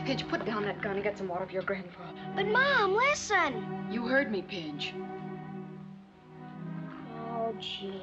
Pinch, put down that gun and get some water for your grandpa. But, Mom, listen. You heard me, Pinch. Oh, gee.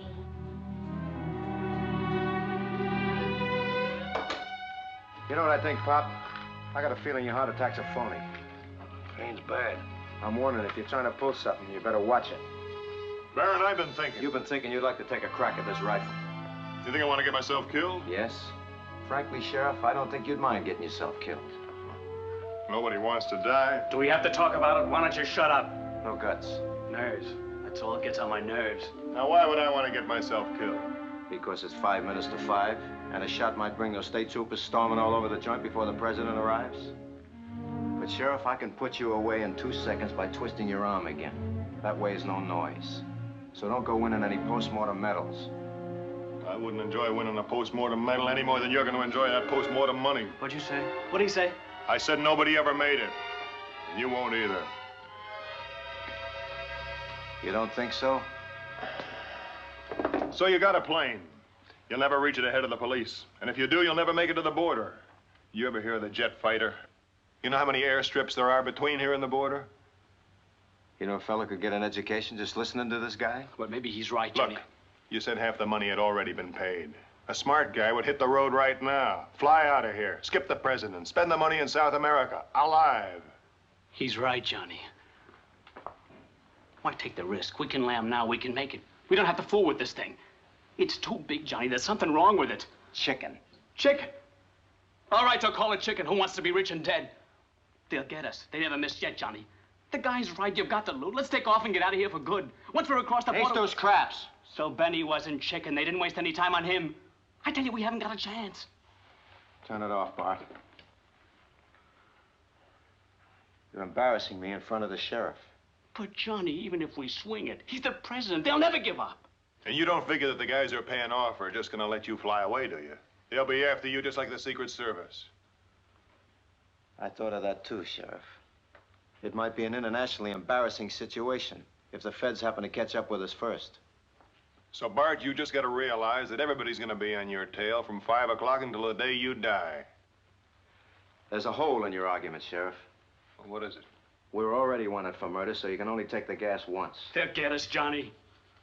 You know what I think, Pop? I got a feeling your heart attack's a phony. Pain's bad. I'm warning, if you're trying to pull something, you better watch it. Baron, I've been thinking. You've been thinking you'd like to take a crack at this rifle. You think I want to get myself killed? Yes. Frankly, Sheriff, I don't think you'd mind getting yourself killed. Nobody wants to die. Do we have to talk about it? Why don't you shut up? No guts. Nerves. That's all that gets on my nerves. Now, why would I want to get myself killed? Because it's 5 minutes to 5, and a shot might bring those state troopers storming all over the joint before the president arrives. But, Sheriff, I can put you away in 2 seconds by twisting your arm again. That way is no noise. So don't go winning any post-mortem medals. I wouldn't enjoy winning a post-mortem medal any more than you're going to enjoy that post-mortem money. What'd you say? What'd he say? I said nobody ever made it. And you won't either. You don't think so? So you got a plane. You'll never reach it ahead of the police. And if you do, you'll never make it to the border. You ever hear of the jet fighter? You know how many airstrips there are between here and the border? You know, a fella could get an education just listening to this guy? Well, maybe he's right, Johnny. Look, you said half the money had already been paid. A smart guy would hit the road right now, fly out of here, skip the president, spend the money in South America, alive. He's right, Johnny. Why take the risk? We can lamb now, we can make it. We don't have to fool with this thing. It's too big, Johnny. There's something wrong with it. Chicken. Chicken? All right, they'll call it chicken. Who wants to be rich and dead? They'll get us. They never missed yet, Johnny. The guy's right. You've got to loot. Let's take off and get out of here for good. Once we're across the border... Ace those craps. So Benny wasn't chicken. They didn't waste any time on him. I tell you, we haven't got a chance. Turn it off, Bart. You're embarrassing me in front of the sheriff. But, Johnny, even if we swing it, he's the president. They'll never give up. And you don't figure that the guys who are paying off are just going to let you fly away, do you? They'll be after you just like the Secret Service. I thought of that too, Sheriff. It might be an internationally embarrassing situation if the feds happen to catch up with us first. So, Bart, you just got to realize that everybody's going to be on your tail from 5 o'clock until the day you die. There's a hole in your argument, Sheriff. Well, what is it? We're already wanted for murder, so you can only take the gas once. They'll get us, Johnny.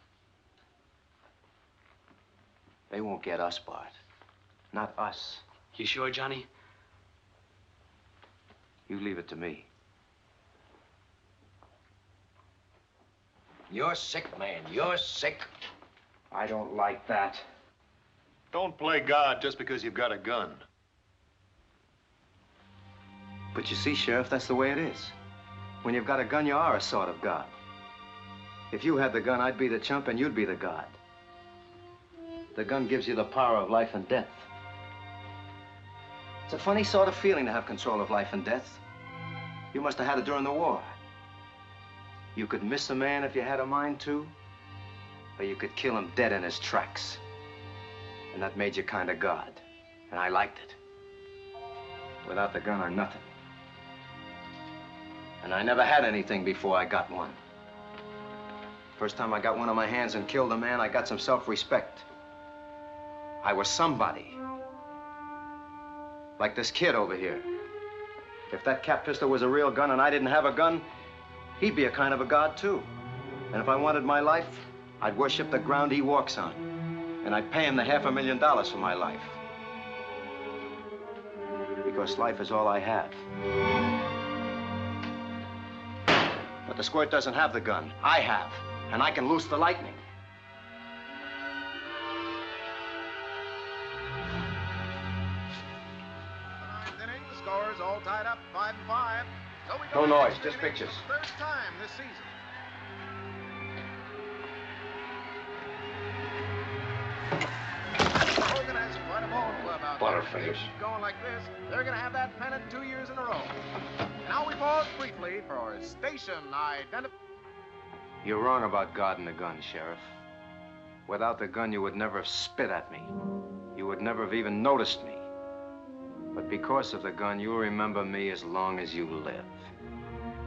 They won't get us, Bart. Not us. You sure, Johnny? You leave it to me. You're sick, man. You're sick. I don't like that. Don't play God just because you've got a gun. But you see, Sheriff, that's the way it is. When you've got a gun, you are a sort of God. If you had the gun, I'd be the chump and you'd be the God. The gun gives you the power of life and death. It's a funny sort of feeling to have control of life and death. You must have had it during the war. You could miss a man if you had a mind to, or you could kill him dead in his tracks. And that made you kind of God. And I liked it. Without the gun, I'm nothing. And I never had anything before I got one. First time I got one on my hands and killed a man, I got some self-respect. I was somebody. Like this kid over here. If that cap pistol was a real gun and I didn't have a gun, he'd be a kind of a god, too. And if I wanted my life, I'd worship the ground he walks on. And I'd pay him the $500,000 for my life. Because life is all I have. But the squirt doesn't have the gun. I have. And I can loose the lightning. Inning, the score's all tied up, 5-5. So we No noise, just pictures. First time this season. Hogan has quite a ball club out there. Butterface. Keep going like this, they're going to have that pennant 2 years in a row. Now we pause briefly for station identification. You're wrong about God and the gun, Sheriff. Without the gun, you would never have spit at me. You would never have even noticed me. But because of the gun, you'll remember me as long as you live.